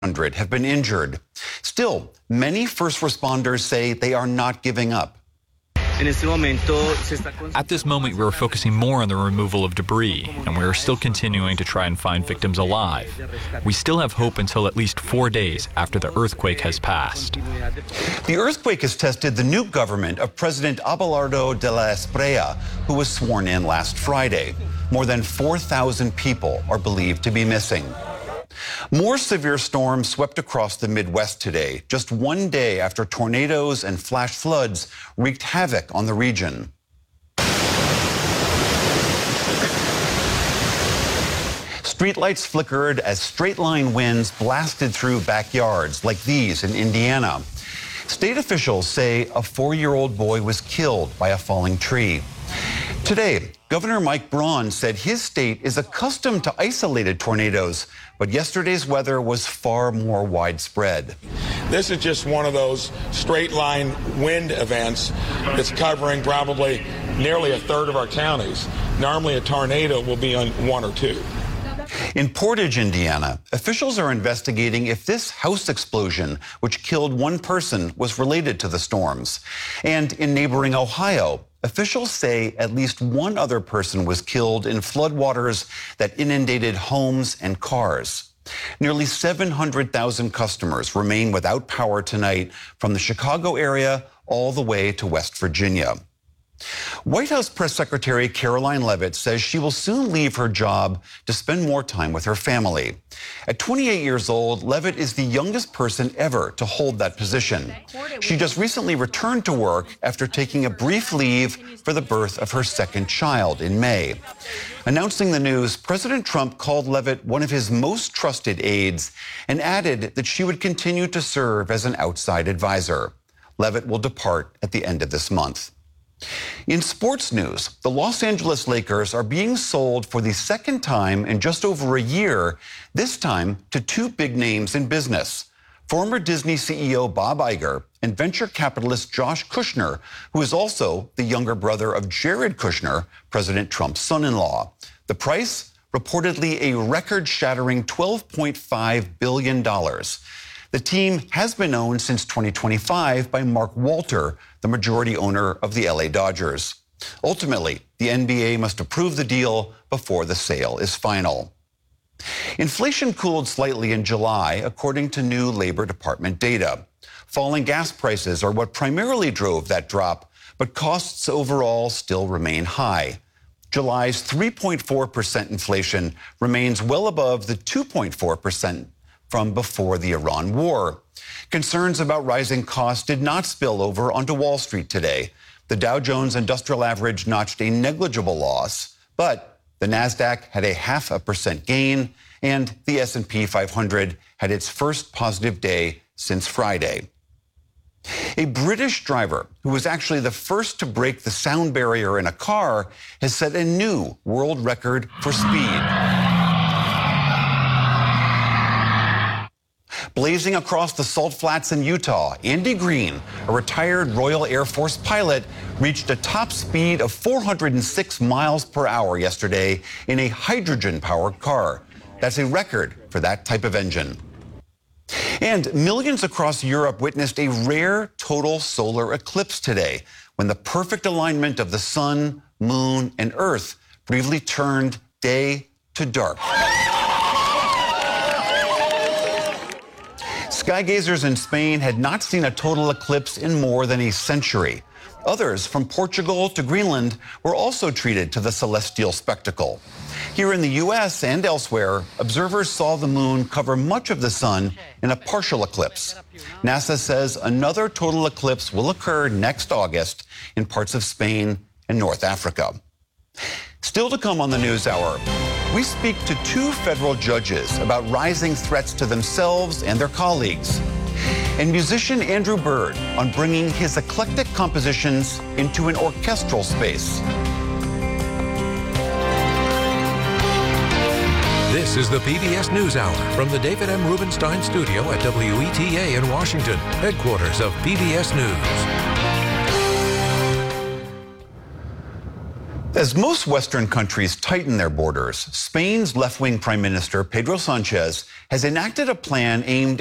100 have been injured. Still, many first responders say they are not giving up. At this moment, we're focusing more on the removal of debris, and we're still continuing to try and find victims alive. We still have hope until at least 4 days after the earthquake has passed. The earthquake has tested the new government of President Abelardo de la Espriella, who was sworn in last Friday. More than 4,000 people are believed to be missing. More severe storms swept across the Midwest today, just 1 day after tornadoes and flash floods wreaked havoc on the region. Streetlights flickered as straight-line winds blasted through backyards like these in Indiana. State officials say a 4-year-old boy was killed by a falling tree. Today, Governor Mike Braun said his state is accustomed to isolated tornadoes, but yesterday's weather was far more widespread. This is just one of those straight-line wind events that's covering probably nearly a third of our counties. Normally, a tornado will be on 1 or 2. In Portage, Indiana, officials are investigating if this house explosion, which killed 1 person, was related to the storms. And in neighboring Ohio, officials say at least 1 other person was killed in floodwaters that inundated homes and cars. Nearly 700,000 customers remain without power tonight from the Chicago area all the way to West Virginia. White House Press Secretary Karoline Leavitt says she will soon leave her job to spend more time with her family. At 28 years old, Leavitt is the youngest person ever to hold that position. She just recently returned to work after taking a brief leave for the birth of her 2nd child in May. Announcing the news, President Trump called Leavitt one of his most trusted aides and added that she would continue to serve as an outside advisor. Leavitt will depart at the end of this month. In sports news, the Los Angeles Lakers are being sold for the 2nd time in just over a year, this time to 2 big names in business. Former Disney CEO Bob Iger and venture capitalist Josh Kushner, who is also the younger brother of Jared Kushner, President Trump's son-in-law. The price, reportedly a record-shattering $12.5 billion. The team has been owned since 2025 by Mark Walter, the majority owner of the LA Dodgers. Ultimately, the NBA must approve the deal before the sale is final. Inflation cooled slightly in July, according to new Labor Department data. Falling gas prices are what primarily drove that drop, but costs overall still remain high. July's 3.4% inflation remains well above the 2.4% from before the Iran war. Concerns about rising costs did not spill over onto Wall Street today. The Dow Jones Industrial Average notched a negligible loss, but the Nasdaq had a 0.5% gain, and the S&P 500 had its first positive day since Friday. A British driver, who was actually the first to break the sound barrier in a car, has set a new world record for speed. Blazing across the Salt Flats in Utah, Andy Green, a retired Royal Air Force pilot, reached a top speed of 406 miles per hour yesterday in a hydrogen-powered car. That's a record for that type of engine. And millions across Europe witnessed a rare total solar eclipse today, when the perfect alignment of the sun, moon, and Earth briefly turned day to dark. Skygazers in Spain had not seen a total eclipse in more than a century. Others, from Portugal to Greenland, were also treated to the celestial spectacle. Here in the U.S. and elsewhere, observers saw the moon cover much of the sun in a partial eclipse. NASA says another total eclipse will occur next August in parts of Spain and North Africa. Still to come on the NewsHour, we speak to 2 federal judges about rising threats to themselves and their colleagues. And musician Andrew Bird on bringing his eclectic compositions into an orchestral space. This is the PBS NewsHour from the David M. Rubenstein studio at WETA in Washington, headquarters of PBS News. As most Western countries tighten their borders, Spain's left-wing Prime Minister Pedro Sanchez has enacted a plan aimed